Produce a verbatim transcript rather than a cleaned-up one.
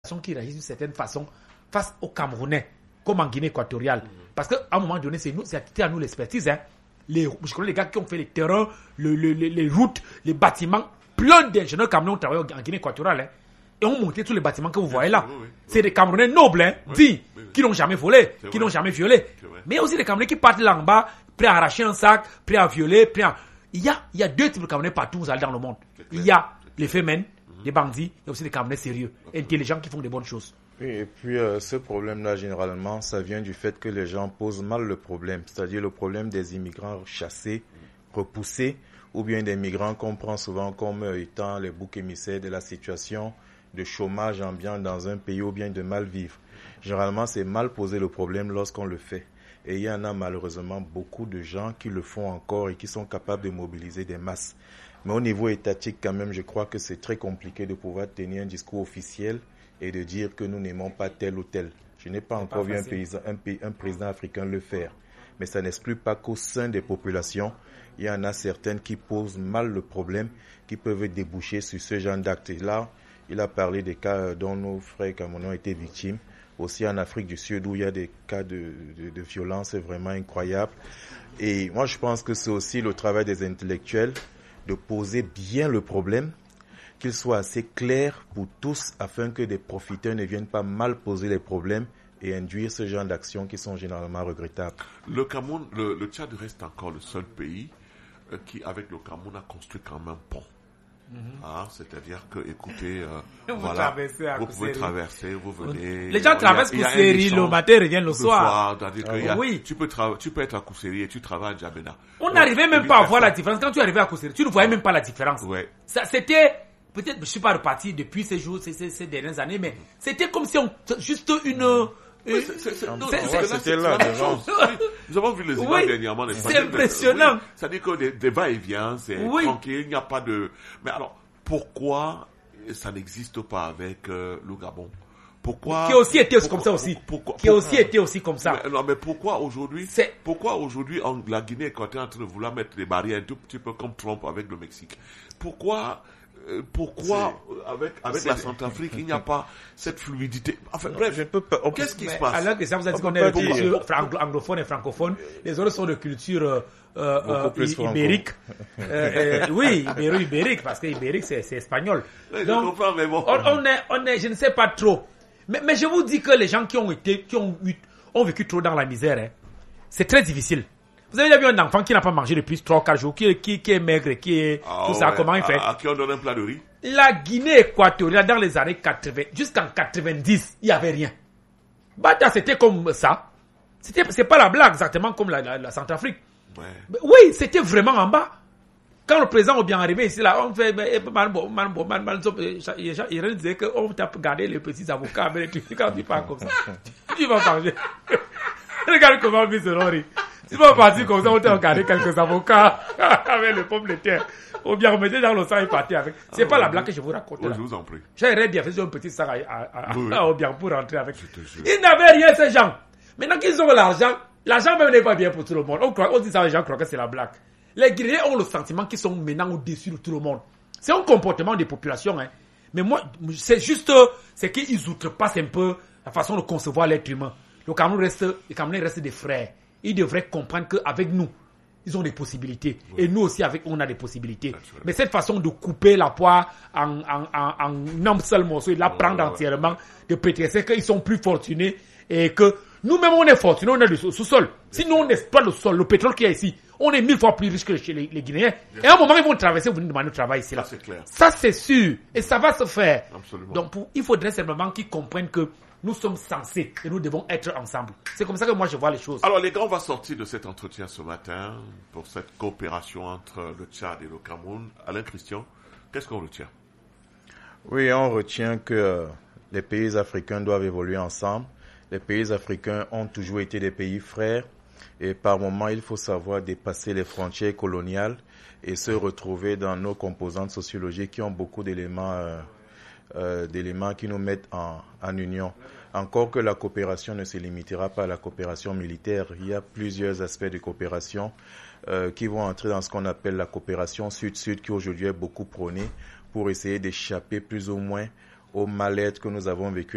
qui réagissent d'une certaine façon face aux Camerounais, comme en Guinée équatoriale. Mm-hmm. Parce qu'à un moment donné, c'est, nous, c'est à nous l'expertise. Hein. Les, je connais les gars qui ont fait les terrains, le, le, les, les routes, les bâtiments. Plein d'ingénieurs camerounais ont travaillé en Guinée équatoriale. Hein, et ont monté tous les bâtiments que vous voyez là. Oui, oui, oui. C'est des Camerounais nobles, hein, oui, dits, oui, oui. qui n'ont jamais volé, c'est qui vrai. n'ont jamais violé. Mais aussi des Camerounais qui partent là en bas, prêts à arracher un sac, prêts à violer, prêts à... Il y a, il y a deux types de Camerounais partout vous allez dans le monde. Il y a les fémènes, mm-hmm. les bandits, il y a aussi des Camerounais sérieux, okay. intelligents qui font des bonnes choses. Oui, et puis euh, ce problème-là, généralement, ça vient du fait que les gens posent mal le problème, c'est-à-dire le problème des immigrants chassés, repoussés, ou bien des migrants qu'on prend souvent comme étant les boucs émissaires de la situation de chômage ambiant dans un pays ou bien de mal vivre. Généralement, c'est mal poser le problème lorsqu'on le fait. Et il y en a malheureusement beaucoup de gens qui le font encore et qui sont capables de mobiliser des masses. Mais au niveau étatique, quand même, je crois que c'est très compliqué de pouvoir tenir un discours officiel et de dire que nous n'aimons pas tel ou tel. Je n'ai pas c'est encore pas vu un, paysan, un, pays, un président africain le faire. Mais ça n'exclut pas qu'au sein des populations, il y en a certaines qui posent mal le problème, qui peuvent déboucher sur ce genre d'actes. Et là, il a parlé des cas dont nos frères camerounais ont été victimes. Aussi en Afrique du Sud, où il y a des cas de, de, de violence vraiment incroyables. Et moi, je pense que c'est aussi le travail des intellectuels de poser bien le problème, qu'il soit assez clair pour tous, afin que des profiteurs ne viennent pas mal poser les problèmes et induire ce genre d'actions qui sont généralement regrettables. Le Cameroun, le, le Tchad reste encore le seul pays euh, qui, avec le Cameroun, a construit quand même un pont. Mm-hmm. Ah, c'est-à-dire que, écoutez, euh, vous, voilà, vous pouvez traverser, vous venez. Les gens traversent Kousséri le matin et reviennent le soir. soir ah, a, oui. Tu peux, tra- tu peux être à Kousséri et tu travailles à Djamena. On n'arrivait même pas à voir la différence. Quand tu arrivais à Kousséri, tu ne voyais même pas la différence. Ouais. Ça, c'était, peut-être, je ne suis pas reparti depuis ces jours, ces, ces, ces dernières années, mais c'était comme si on, juste une, mm-hmm. Oui, c'est, c'est, c'est, non, c'est, c'est, c'était là, devant. Nous avons vu les images oui, dernièrement. Les c'est impressionnant. Oui, c'est-à-dire que des, des va-et-vient, c'est oui. tranquille, il n'y a pas de... Mais alors, pourquoi ça n'existe pas avec euh, le Gabon? Pourquoi... Qui a aussi été pourquoi, comme ça aussi. Pourquoi, qui a aussi pourquoi, été aussi comme ça. Mais, non, mais pourquoi aujourd'hui, c'est... pourquoi aujourd'hui, en, la Guinée équatoriale est en train de vouloir mettre des barrières un tout petit peu comme Trump avec le Mexique? Pourquoi... Pourquoi c'est, avec avec la Centrafrique il n'y a pas cette fluidité? Enfin bref, je peux pas, qu'est-ce qui se passe? Alors que ça vous a dit qu'on est culture anglophone et francophone, les autres sont de culture euh, euh, ibérique. euh, euh, oui, ibérique parce que ibérique c'est, c'est espagnol. Oui, donc je comprends, mais bon. on, on est on est je ne sais pas trop. Mais mais je vous dis que les gens qui ont été qui ont eu, ont vécu trop dans la misère, hein, c'est très difficile. Vous avez déjà vu un enfant qui n'a pas mangé depuis trois quatre jours, qui, qui, qui est maigre, qui est... Ah, tout ouais. ça, comment il fait? À, à qui on donne un plat de riz? La Guinée équatoriale, dans les années quatre-vingts, jusqu'en quatre-vingt-dix, il n'y avait rien. Bata, c'était comme ça. C'était, c'est pas la blague, exactement comme la, la, la Centrafrique. Ouais. Mais oui, c'était vraiment en bas. Quand le président est bien arrivé ici, là, on fait... Il disait qu'on t'a gardé les petits avocats américains quand tu parles comme ça. Tu vas manger. Regarde comment on vit ce lori. Si on partit comme ça, on t'a regardé quelques avocats avec les pommes de terre. Ou bien on mettait dans le sang et partait avec. C'est ah, pas ouais, la blague que je vous raconte. Ouais, je vous en prie. J'aurais bien fait un petit sac à, à, à, oui, à, bien pour rentrer avec. Ils n'avaient rien, ces gens. Maintenant qu'ils ont l'argent, l'argent même n'est pas bien pour tout le monde. On, croit, on dit ça, les gens croient que c'est la blague. Les Guinéens ont le sentiment qu'ils sont maintenant au-dessus de tout le monde. C'est un comportement des populations. Hein. Mais moi, c'est juste, c'est qu'ils outrepassent un peu la façon de concevoir l'être humain. Le Cameroun reste, le Cameroun reste des frères. Ils devraient comprendre qu'avec nous, ils ont des possibilités. Oui. Et nous aussi, avec on a des possibilités. Absolument. Mais cette façon de couper la poire en, en, en, en un seul morceau et de la prendre ouais, entièrement, ouais. de prétexter qu'ils sont plus fortunés et que nous-mêmes, on est fortunés, on est du sous-sol. Sinon, on exploite le sol, le pétrole qu'il y a ici. On est mille fois plus riche que chez les, les Guinéens. Bien et à un moment, ils vont traverser, vous nous demandez de travail ici. Là. Ça, c'est clair. Ça, c'est sûr. Et ça va se faire. Absolument. Donc, pour, il faudrait simplement qu'ils comprennent que nous sommes censés et nous devons être ensemble. C'est comme ça que moi je vois les choses. Alors les gars, on va sortir de cet entretien ce matin pour cette coopération entre le Tchad et le Cameroun. Alain Christian, qu'est-ce qu'on retient? Oui, on retient que les pays africains doivent évoluer ensemble. Les pays africains ont toujours été des pays frères et par moments il faut savoir dépasser les frontières coloniales et se retrouver dans nos composantes sociologiques qui ont beaucoup d'éléments euh, Euh, d'éléments qui nous mettent en, en union. Encore que la coopération ne se limitera pas à la coopération militaire, il y a plusieurs aspects de coopération euh, qui vont entrer dans ce qu'on appelle la coopération sud-sud qui aujourd'hui est beaucoup prônée pour essayer d'échapper plus ou moins au mal-être que nous avons vécu